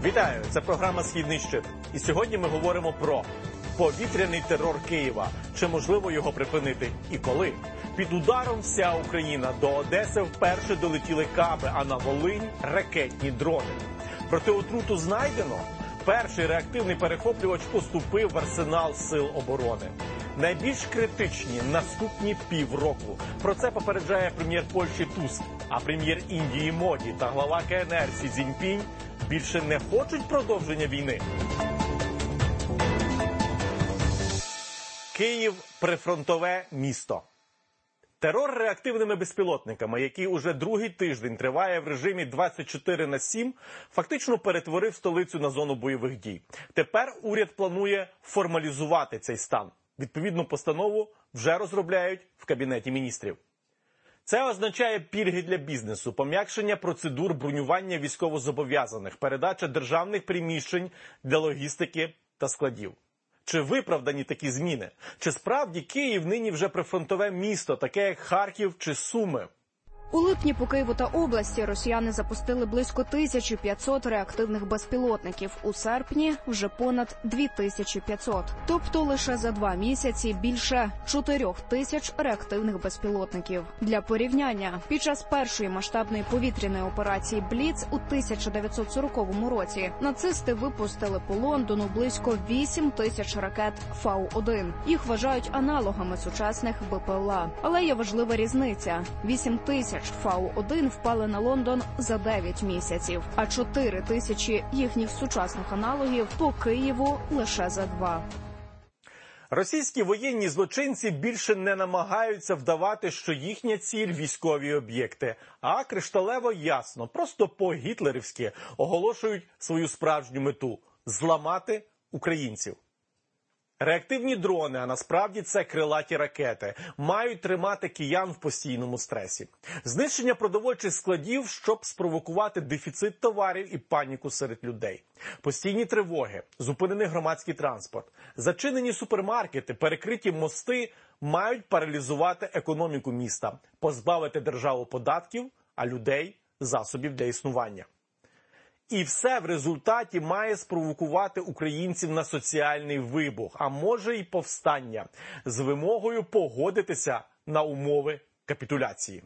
Вітаю! Це програма «Східний щит». І сьогодні ми говоримо про повітряний терор Києва. Чи можливо його припинити і коли? Під ударом вся Україна. До Одеси вперше долетіли каби, а на Волинь – ракетні дрони. Проте отруту знайдено. Перший реактивний перехоплювач поступив в арсенал сил оборони. Найбільш критичні наступні півроку. Про це попереджає прем'єр Польщі Туск, а прем'єр Індії Моді та глава КНР Сі Цзіньпінь більше не хочуть продовження війни. Київ – прифронтове місто. Терор реактивними безпілотниками, який уже другий тиждень триває в режимі 24/7, фактично перетворив столицю на зону бойових дій. Тепер уряд планує формалізувати цей стан. Відповідну постанову вже розробляють в Кабінеті міністрів. Це означає пільги для бізнесу, пом'якшення процедур бронювання військовозобов'язаних, передача державних приміщень для логістики та складів. Чи виправдані такі зміни? Чи справді Київ нині вже прифронтове місто, таке як Харків чи Суми? У липні по Києву та області росіяни запустили близько 1500 реактивних безпілотників. У серпні вже понад 2500. Тобто лише за 2 місяці більше 4000 реактивних безпілотників. Для порівняння, під час першої масштабної повітряної операції «Бліц» у 1940 році нацисти випустили по Лондону близько 8000 ракет Фау-1. Їх вважають аналогами сучасних БПЛА. Але є важлива різниця. 8000 Фау-1 впали на Лондон за 9 місяців, а 4000 їхніх сучасних аналогів по Києву лише за 2. Російські воєнні злочинці більше не намагаються вдавати, що їхня ціль – військові об'єкти. А кришталево ясно, просто по-гітлерівськи оголошують свою справжню мету – зламати українців. Реактивні дрони, а насправді це крилаті ракети, мають тримати киян в постійному стресі. Знищення продовольчих складів, щоб спровокувати дефіцит товарів і паніку серед людей. Постійні тривоги, зупинений громадський транспорт, зачинені супермаркети, перекриті мости мають паралізувати економіку міста, позбавити державу податків, а людей – засобів для існування. І все в результаті має спровокувати українців на соціальний вибух, а може й повстання, з вимогою погодитися на умови капітуляції.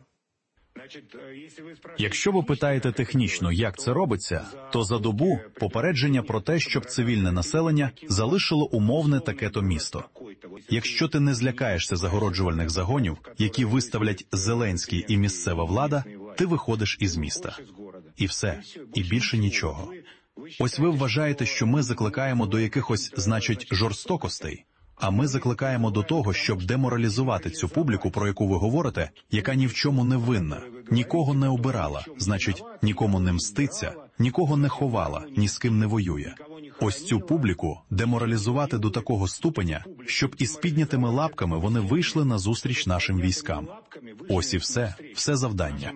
Якщо ви питаєте технічно, як це робиться, то за добу попередження про те, щоб цивільне населення залишило умовне таке-то місто. Якщо ти не злякаєшся загороджувальних загонів, які виставлять Зеленський і місцева влада, ти виходиш із міста. І все. І більше нічого. Ось ви вважаєте, що ми закликаємо до якихось, значить, жорстокостей. А ми закликаємо до того, щоб деморалізувати цю публіку, про яку ви говорите, яка ні в чому не винна, нікого не обирала, значить, нікому не мститься, нікого не ховала, ні з ким не воює. Ось цю публіку деморалізувати до такого ступеня, щоб із піднятими лапками вони вийшли на зустріч нашим військам. Ось і все завдання.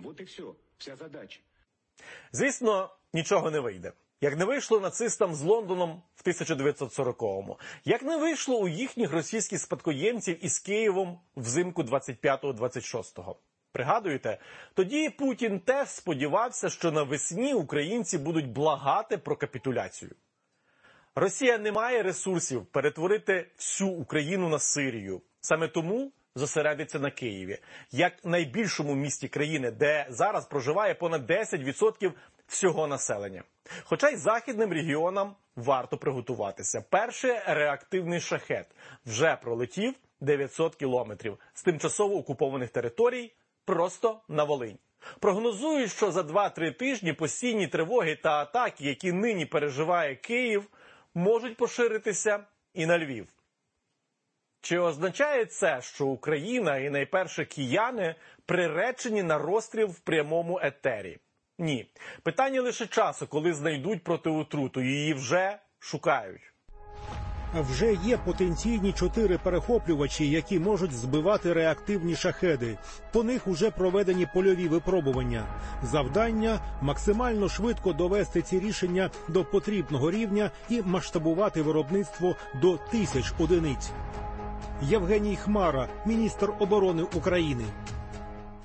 Звісно, нічого не вийде. Як не вийшло нацистам з Лондоном в 1940-му. Як не вийшло у їхніх російських спадкоємців із Києвом взимку 25-26-го. Пригадуєте? Тоді Путін теж сподівався, що навесні українці будуть благати про капітуляцію. Росія не має ресурсів перетворити всю Україну на Сирію. Саме тому зосередиться на Києві, як найбільшому місті країни, де зараз проживає понад 10% всього населення. Хоча й західним регіонам варто приготуватися. Перший реактивний шахет вже пролетів 900 кілометрів з тимчасово окупованих територій просто на Волинь. Прогнозують, що за 2-3 тижні постійні тривоги та атаки, які нині переживає Київ, можуть поширитися і на Львів. Чи означає це, що Україна і найперше кияни приречені на розстріл в прямому етері? Ні. Питання лише часу, коли знайдуть протиотруту. Її вже шукають. Вже є потенційні 4 перехоплювачі, які можуть збивати реактивні шахеди. По них уже проведені польові випробування. Завдання – максимально швидко довести ці рішення до потрібного рівня і масштабувати виробництво до 1000 одиниць. Євгеній Хмара, міністр оборони України.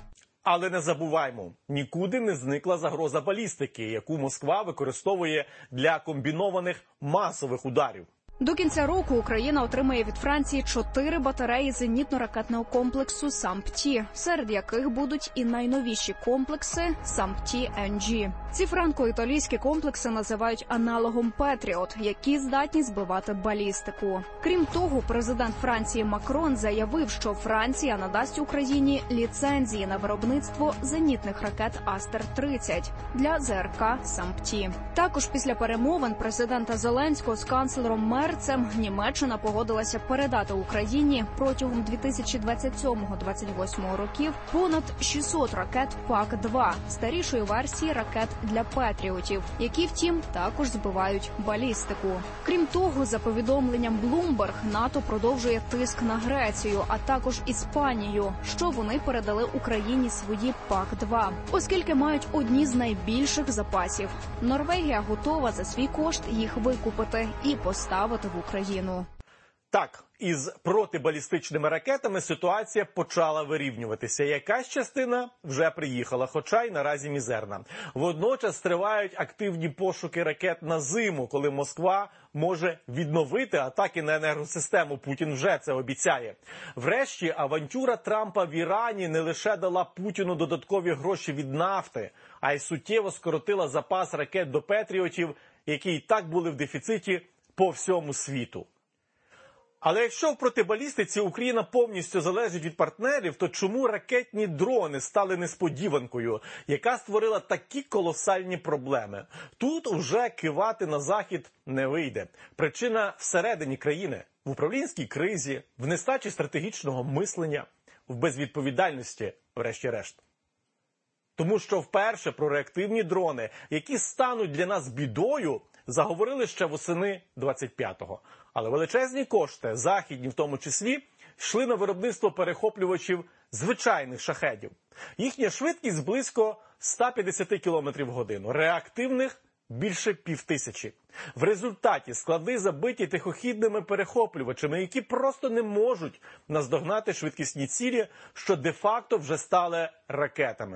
Але не забуваймо, нікуди не зникла загроза балістики, яку Москва використовує для комбінованих масових ударів. До кінця року Україна отримає від Франції 4 батареї зенітно-ракетного комплексу «Сампті», серед яких будуть і найновіші комплекси «Сампті-НГ». Ці франко-італійські комплекси називають аналогом «Петріот», які здатні збивати балістику. Крім того, президент Франції Макрон заявив, що Франція надасть Україні ліцензії на виробництво зенітних ракет «Астер-30» для ЗРК «Сампті». Також після перемовин президента Зеленського з канцлером Мерцем Німеччина погодилася передати Україні протягом 2027-2028 років понад 600 ракет ПАК-2, старішої версії ракет для Петріотів, які, втім, також збивають балістику. Крім того, за повідомленням Bloomberg, НАТО продовжує тиск на Грецію, а також Іспанію, що вони передали Україні свої ПАК-2, оскільки мають одні з найбільших запасів. Норвегія готова за свій кошт їх викупити і поставити в Україну. Так, із протибалістичними ракетами ситуація почала вирівнюватися. Якась частина вже приїхала, хоча й наразі мізерна. Водночас тривають активні пошуки ракет на зиму, коли Москва може відновити атаки на енергосистему. Путін вже це обіцяє. Врешті, авантюра Трампа в Ірані не лише дала Путіну додаткові гроші від нафти, а й суттєво скоротила запас ракет до Петріотів, які й так були в дефіциті по всьому світу. Але якщо в протибалістиці Україна повністю залежить від партнерів, то чому ракетні дрони стали несподіванкою, яка створила такі колосальні проблеми? Тут уже кивати на Захід не вийде. Причина всередині країни, в управлінській кризі, в нестачі стратегічного мислення, в безвідповідальності, врешті-решт. Тому що вперше про реактивні дрони, які стануть для нас бідою, заговорили ще восени 25-го. Але величезні кошти, західні в тому числі, йшли на виробництво перехоплювачів звичайних шахедів. Їхня швидкість близько 150 км в годину, реактивних – більше 5000. В результаті склади забиті тихохідними перехоплювачами, які просто не можуть наздогнати швидкісні цілі, що де-факто вже стали ракетами.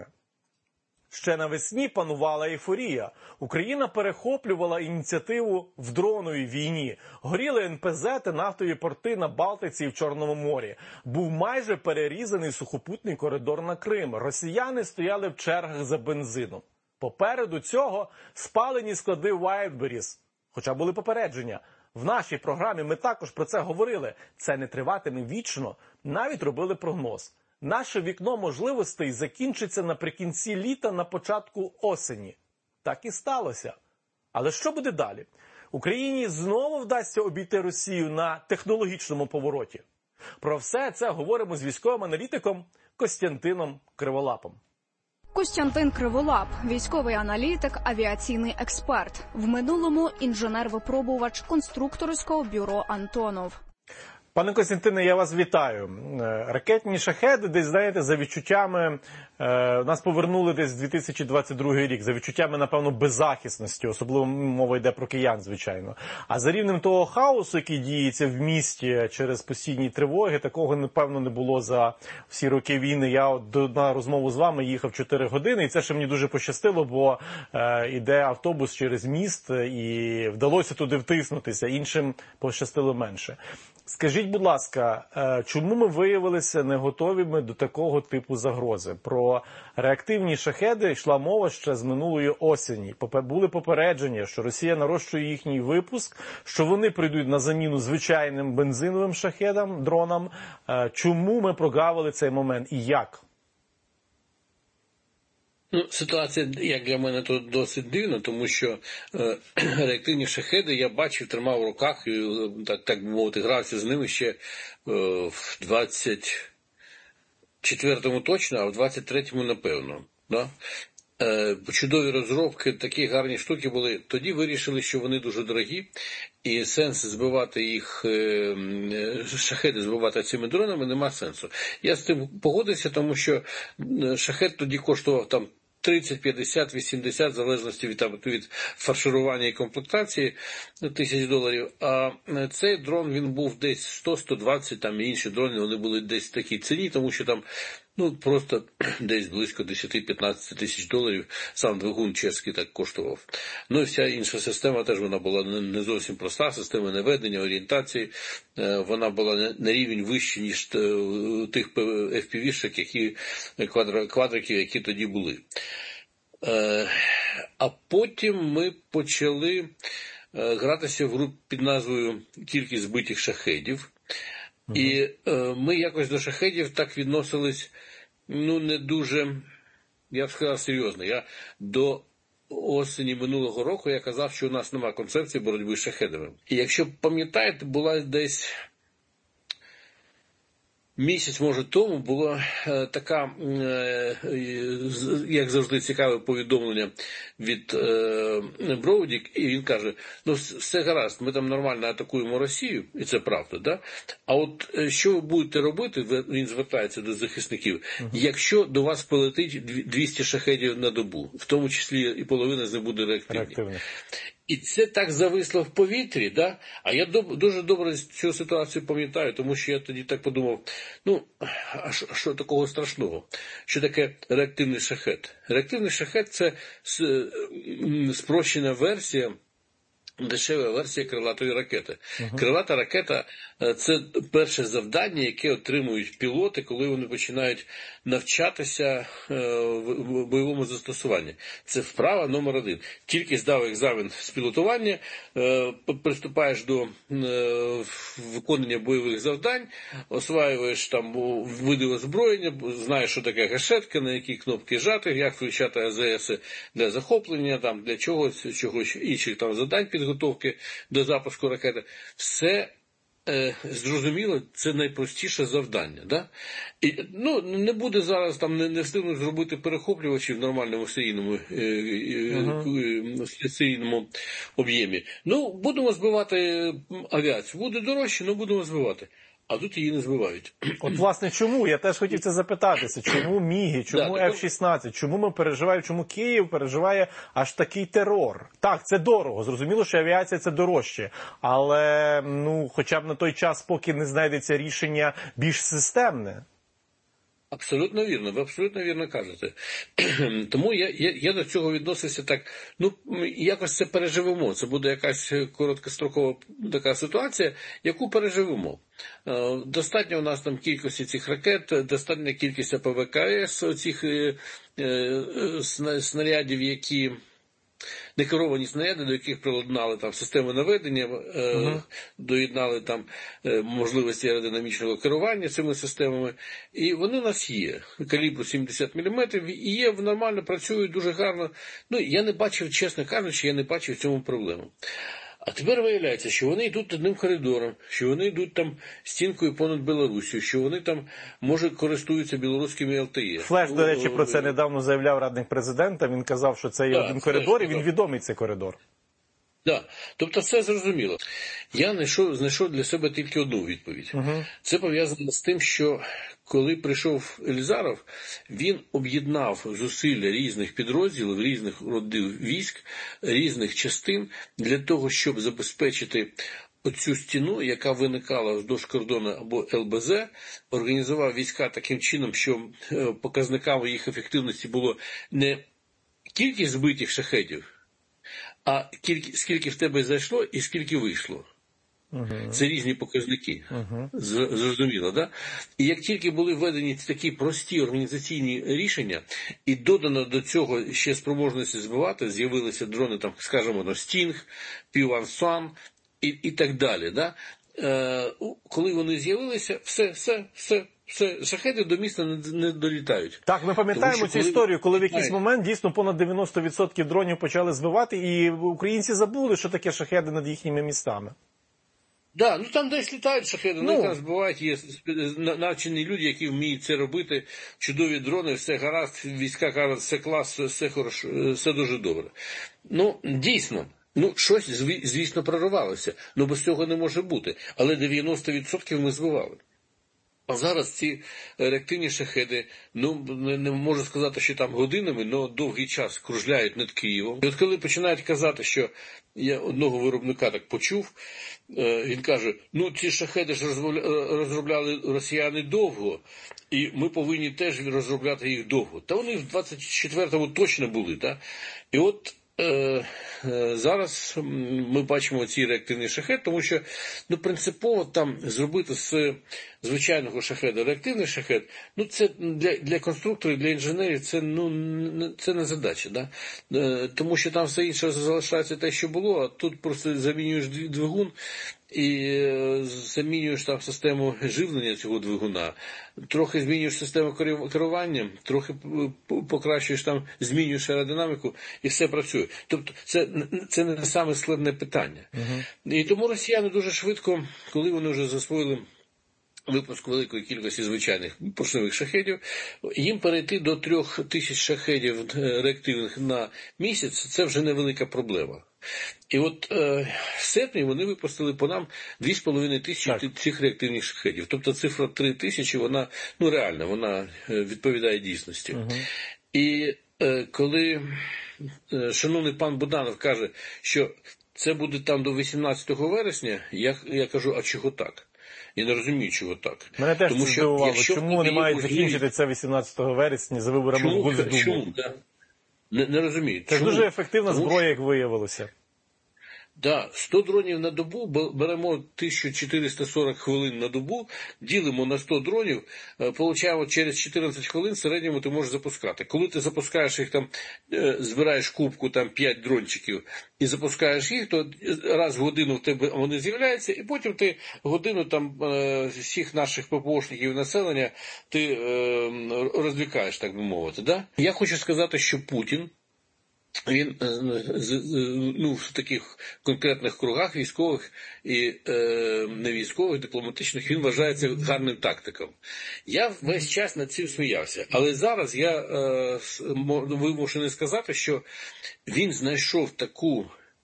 Ще навесні панувала ейфорія. Україна перехоплювала ініціативу в дроновій війні. Горіли НПЗ та нафтові порти на Балтиці і в Чорному морі. Був майже перерізаний сухопутний коридор на Крим. Росіяни стояли в чергах за бензином. Попереду цього спалені склади Wildberries. Хоча були попередження. В нашій програмі ми також про це говорили. Це не триватиме вічно. Навіть робили прогноз. Наше вікно можливостей закінчиться наприкінці літа, на початку осені. Так і сталося. Але що буде далі? Україні знову вдасться обійти Росію на технологічному повороті. Про все це говоримо з військовим аналітиком Костянтином Криволапом. Костянтин Криволап – військовий аналітик, авіаційний експерт. В минулому інженер-випробувач конструкторського бюро «Антонов». Пане Костянтине, я вас вітаю. Ракетні шахеди, десь, знаєте, за відчуттями, нас повернули десь 2022 рік, за відчуттями, напевно, беззахисності, особливо мова йде про киян, звичайно. А за рівнем того хаосу, який діється в місті через постійні тривоги, такого, напевно, не було за всі роки війни. Я на розмову з вами їхав 4 години, і це ще мені дуже пощастило, бо йде автобус через міст, і вдалося туди втиснутися, іншим пощастило менше. Скажіть, будь ласка, чому ми виявилися не готовими до такого типу загрози? Про реактивні шахеди йшла мова ще з минулої осені. Були попередження, що Росія нарощує їхній випуск, що вони прийдуть на заміну звичайним бензиновим шахедам, дронам. Чому ми прогавили цей момент і як? Ситуація, як для мене, тут досить дивна, тому що реактивні шахеди я бачив, тримав в руках, і, так би мовити, грався з ними ще в 24-му точно, а в 23-му напевно. Да? Чудові розробки, такі гарні штуки були. Тоді вирішили, що вони дуже дорогі, і сенс збивати їх, шахеди збивати цими дронами, нема сенсу. Я з тим погодився, тому що шахед тоді коштував там 30, 50, 80, в залежності від фарширування і комплектації, $1000. А цей дрон, він був десь 100-120, там і інші дрони, вони були десь в такій ціні, тому що там Ну, просто десь близько 10-15 тисяч доларів. Сам двигун чеський так коштував. Ну і вся інша система теж вона була не зовсім проста. Система наведення, орієнтації. Вона була на рівень вище, ніж тих FPV-шок, квадриків, які тоді були. А потім ми почали гратися в гру під назвою «Кількість збитих шахедів». І ми якось до шахедів так відносились, ну, не дуже, я б сказав, серйозно. Я до осені минулого року я казав, що у нас немає концепції боротьби з шахедами. І якщо пам'ятаєте, була десь місяць, може, тому було така, як завжди, цікаве повідомлення від Броудік, і він каже, ну, все гаразд, ми там нормально атакуємо Росію, і це правда, да? А от що ви будете робити, він звертається до захисників, якщо до вас полетить 200 шахедів на добу, в тому числі і половина з них буде реактивні. І це так зависло в повітрі, да? А я дуже добре цю ситуацію пам'ятаю, тому що я тоді так подумав, ну, а що такого страшного? Що таке реактивний шахед? Реактивний шахед – це спрощена версія, дешева версія крилатої ракети. Крилата ракета – це перше завдання, яке отримують пілоти, коли вони починають навчатися в бойовому застосуванні. Це вправа номер 1. Тільки здав екзамен з пілотування, приступаєш до виконання бойових завдань, осваюєш там види озброєння, знаєш, що таке гашетка, на які кнопки жати, як включати АЗС для захоплення, там, для чогось інших там завдань підготовки до запуску ракети. Все зрозуміло, це найпростіше завдання. Да? І, ну, не буде зараз, там не встигнуть зробити перехоплювачі в нормальному серійному об'ємі. Ну, будемо збивати авіацію. Буде дорожче, але будемо збивати. А тут її не збивають. От, власне, чому? Я теж хотів це запитатися. Чому Міги, чому F-16, чому ми переживаємо, чому Київ переживає аж такий терор? Так, це дорого. Зрозуміло, що авіація – це дорожче. Але, ну, хоча б на той час, поки не знайдеться рішення більш системне. Абсолютно вірно, ви абсолютно вірно кажете. Тому я до цього відносився так, ну, якось це переживемо. Це буде якась короткострокова така ситуація, яку переживемо. Достатньо у нас там кількості цих ракет, достатня кількість АПВКС, цих снарядів, які... некеровані снаряди, до яких приладнали там системи наведення, доєднали там можливості аеродинамічного керування цими системами. І вони у нас є. Калібру 70 мм, і є, нормально працюють, дуже гарно. Ну, я не бачив, чесно кажучи, я не бачив в цьому проблему. А тепер виявляється, що вони йдуть одним коридором, що вони йдуть там стінкою понад Білорусію, що вони там, може, користуються білоруськими ЛТЕ. Флеш, до речі, про це недавно заявляв радник президента. Він казав, що це є один коридор, і він відомий, цей коридор. Так, тобто все зрозуміло. Я знайшов для себе тільки одну відповідь. Це пов'язано з тим, що коли прийшов Елізаров, він об'єднав зусилля різних підрозділів, різних родів військ, різних частин для того, щоб забезпечити оцю стіну, яка виникала вздовж кордону або ЛБЗ, організував війська таким чином, що показниками їх ефективності було не кількість збитих шахедів, а скільки в тебе зайшло і скільки вийшло. Це різні показники. Зрозуміло, да? І як тільки були введені такі прості організаційні рішення, і додано до цього ще спроможності збивати, з'явилися дрони, там, скажімо, Sting, P1 і так далі, да? Коли вони з'явилися, все, шахеди до міста не долітають. Так, ми пам'ятаємо цю історію, коли в якийсь момент дійсно понад 90% дронів почали збивати, і українці забули, що таке шахеди над їхніми містами. Да, ну там десь літають шахеди, вони там збивають, є навчені люди, які вміють це робити, чудові дрони, все гаразд, війська кажуть, все клас, все хорошо, все дуже добре. Ну, дійсно, ну, щось, звісно, прорвалося, але без цього не може бути, але 90% ми збивали. А зараз ці реактивні шахеди, не можу сказати, що там годинами, але довгий час кружляють над Києвом. І от коли починають казати, що я одного виробника так почув, він каже, ці шахеди ж розробляли росіяни довго, і ми повинні теж розробляти їх довго. Та вони в 24-му точно були, так? І от зараз ми бачимо ці реактивні шахеди, тому що принципово там зробити з звичайного шахеда реактивний шахед, це для конструкторів, для інженерів це не задача, да? Тому що там все інше залишається те, що було, а тут просто замінюєш двигун і замінюєш там систему живлення цього двигуна, трохи змінюєш систему керування, трохи покращуєш там, змінюєш аеродинаміку і все працює. Тобто це не саме складне питання. І тому росіяни дуже швидко, коли вони вже засвоїли випуск великої кількості звичайних поршневих шахедів, їм перейти до 3000 шахедів реактивних на місяць – це вже невелика проблема. І от в серпні вони випустили по нам 2500 цих реактивних шахедів. Тобто цифра 3000, вона реальна, вона відповідає дійсності. І коли шановний пан Буданов каже, що це буде там до 18 вересня, я кажу, а чого так? Я не розумію, чого так. Мене теж це здивувало, чому вони мають закінчити це 18 вересня за виборами в Госдуму. Чому? Не розумію. Це дуже ефективна зброя, як виявилося. Да, 100 дронів на добу, беремо 1440 хвилин на добу, ділимо на 100 дронів, получаємо через 14 хвилин в середньому ти можеш запускати. Коли ти запускаєш їх там, збираєш кубку там 5 дрончиків і запускаєш їх, то раз в годину в тебе вони з'являються, і потім ти годину там всіх наших ППОшників населення ти розвлікаєш, так би мовити. Да? Я хочу сказати, що Путін, він в таких конкретних кругах військових і не військових, дипломатичних, він вважається гарним тактиком. Я весь час над цим сміявся, але зараз я вимушений сказати, що він знайшов таку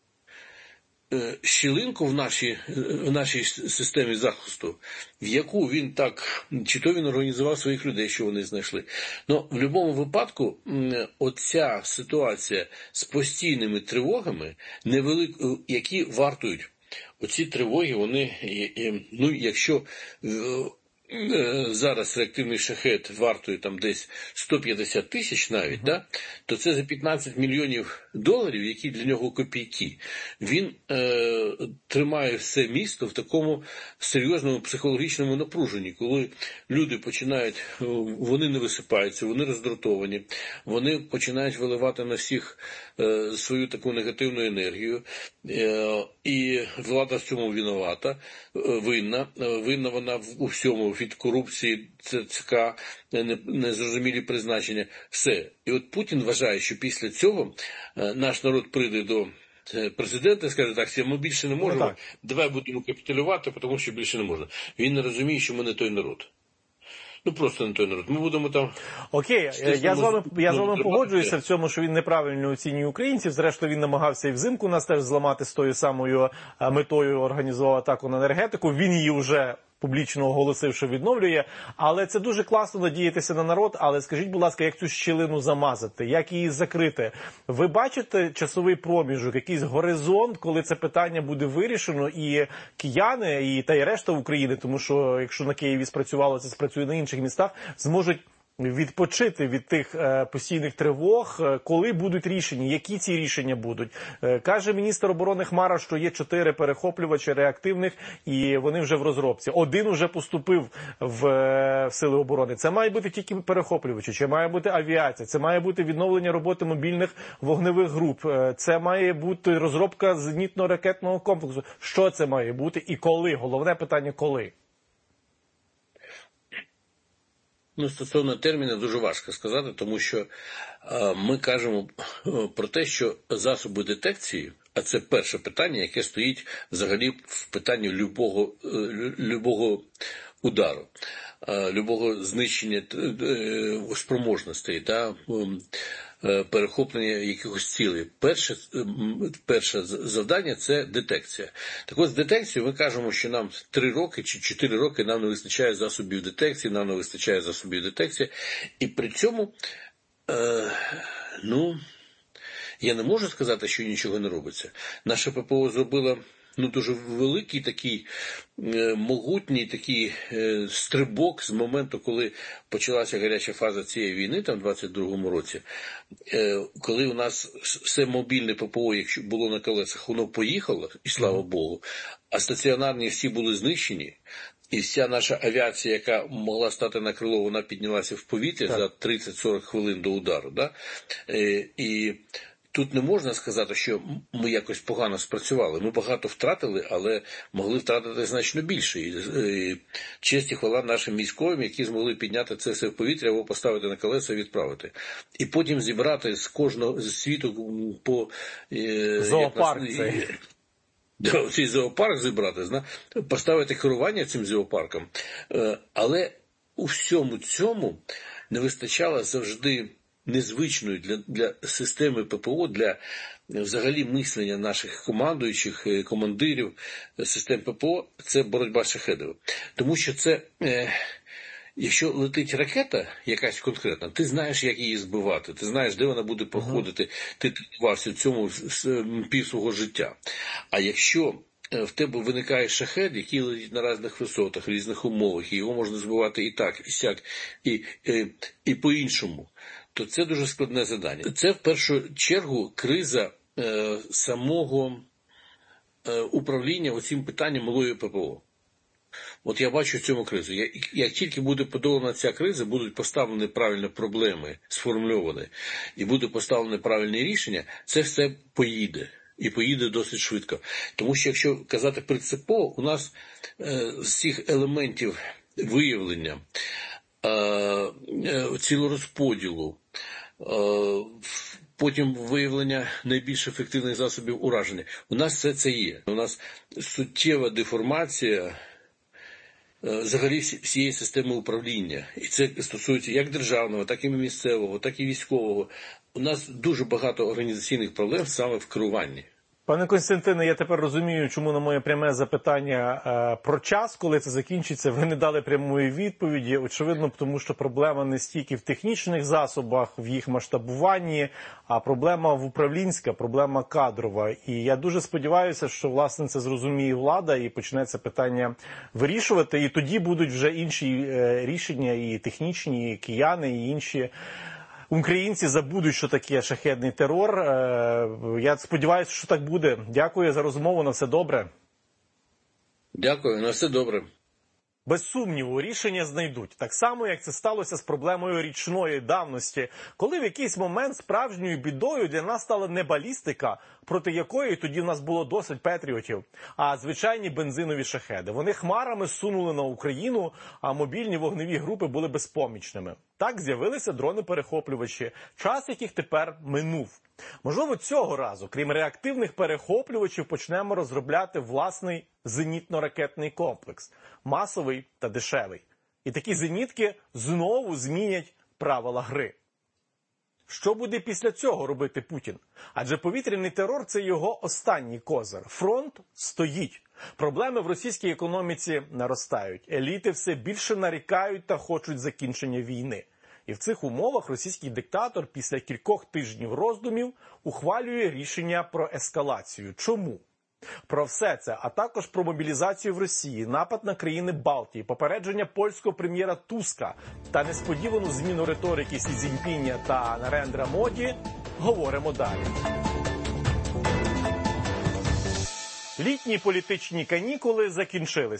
щілинку в нашій системі захисту, в яку він так, чи то він організував своїх людей, що вони знайшли. Но в будь-якому випадку оця ситуація з постійними тривогами, які вартують. Оці тривоги, вони, якщо зараз реактивний шахед вартує там десь 150 тисяч навіть, да, то це за 15 мільйонів доларів, які для нього копійки. Він тримає все місто в такому серйозному психологічному напруженні, коли люди починають, вони не висипаються, вони роздратовані, вони починають виливати на всіх свою таку негативну енергію, і влада в цьому винна вона у всьому, від корупції, ЦК, незрозумілі призначення, все. І от Путін вважає, що після цього наш народ прийде до президента і скаже, так, ми більше не можемо, давай будемо капітулювати, тому що більше не можна. Він не розуміє, що ми не той народ. Просто не той народ. Ми будемо там... Окей, я з вами погоджуюся в цьому, що він неправильно оцінює українців. Зрештою, він намагався і взимку нас теж зламати з тою самою метою, організував атаку на енергетику. Він її вже публічно оголосив, що відновлює. Але це дуже класно надіятися на народ. Але скажіть, будь ласка, як цю щілину замазати? Як її закрити? Ви бачите часовий проміжок, якийсь горизонт, коли це питання буде вирішено, і кияни, та й решта України, тому що якщо на Києві спрацювало, це спрацює на інших містах, зможуть відпочити від тих постійних тривог, коли будуть рішення, які ці рішення будуть. Каже міністр оборони Хмара, що є 4 перехоплювачі реактивних, і вони вже в розробці. Один уже поступив в Сили оборони. Це має бути тільки перехоплювачі, це має бути авіація, це має бути відновлення роботи мобільних вогневих груп, це має бути розробка зенітно-ракетного комплексу. Що це має бути і коли? Головне питання – коли? Стосовно терміну дуже важко сказати, тому що ми кажемо про те, що засоби детекції, а це перше питання, яке стоїть взагалі в питанні любого удару, любого знищення спроможностей, перехоплення якихось цілей. Перше завдання – це детекція. Так ось з детекцією ми кажемо, що нам 3 роки чи 4 роки нам не вистачає засобів детекції, і при цьому, я не можу сказати, що нічого не робиться. Наша ППО зробила дуже великий такий, могутній такий стрибок з моменту, коли почалася гаряча фаза цієї війни, там в 22-му році, коли у нас все мобільне ППО, якщо було на колесах, воно поїхало, і слава Богу, а стаціонарні всі були знищені, і вся наша авіація, яка могла стати на крило, вона піднялася в повітря за 30-40 хвилин до удару. Да? І тут не можна сказати, що ми якось погано спрацювали. Ми багато втратили, але могли втратити значно більше. І честь і хвала нашим військовим, які змогли підняти це все в повітря або поставити на колеса і відправити. І потім зібрати з кожного світу по зоопарк цей зоопарк зібрати, поставити керування цим зоопарком. Але у всьому цьому не вистачало завжди незвичної для системи ППО, для взагалі мислення наших командуючих, командирів систем ППО, це боротьба з шахедами. Тому що це, якщо летить ракета якась конкретна, ти знаєш, як її збивати, ти знаєш, де вона буде проходити, ти тренувався в цьому пів свого життя. А якщо в тебе виникає шахед, який летить на різних висотах, в різних умовах, і його можна збивати і так, і сяк, і по-іншому, то це дуже складне завдання. Це в першу чергу криза самого управління оцим питанням малої ППО. От я бачу в цьому кризу. Як тільки буде подолана ця криза, будуть поставлені правильні проблеми, сформульовані, і буде поставлене правильне рішення, це все поїде. І поїде досить швидко. Тому що, якщо казати принципово, у нас з цих елементів виявлення, цілорозподілу, потім виявлення найбільш ефективних засобів ураження, у нас все це є. У нас суттєва деформація взагалі всієї системи управління. І це стосується як державного, так і місцевого, так і військового. У нас дуже багато організаційних проблем саме в керуванні. Пане Костянтине, я тепер розумію, чому на моє пряме запитання про час, коли це закінчиться, ви не дали прямої відповіді. Очевидно, тому що проблема не стільки в технічних засобах, в їх масштабуванні, а проблема в управлінська, проблема кадрова. І я дуже сподіваюся, що, власне, це зрозуміє влада і почне це питання вирішувати. І тоді будуть вже інші рішення, і технічні, і кияни, і інші українці забудуть, що таке шахедний терор. Я сподіваюся, що так буде. Дякую за розмову. На все добре. Дякую. На все добре. Без сумніву, рішення знайдуть. Так само, як це сталося з проблемою річної давності, коли в якийсь момент справжньою бідою для нас стала не балістика, проти якої тоді в нас було досить патріотів, а звичайні бензинові шахеди. Вони хмарами сунули на Україну, а мобільні вогневі групи були безпомічними. Так з'явилися дрони-перехоплювачі, час яких тепер минув. Можливо, цього разу, крім реактивних перехоплювачів, почнемо розробляти власний зенітно-ракетний комплекс. Масовий та дешевий. І такі зенітки знову змінять правила гри. Що буде після цього робити Путін? Адже повітряний терор – це його останній козир. Фронт стоїть. Проблеми в російській економіці наростають. Еліти все більше нарікають та хочуть закінчення війни. І в цих умовах російський диктатор після кількох тижнів роздумів ухвалює рішення про ескалацію. Чому? Про все це, а також про мобілізацію в Росії, напад на країни Балтії, попередження польського прем'єра Туска та несподівану зміну риторики Сі Цзіньпіня та Нарендра Моді говоримо далі. Літні політичні канікули закінчились.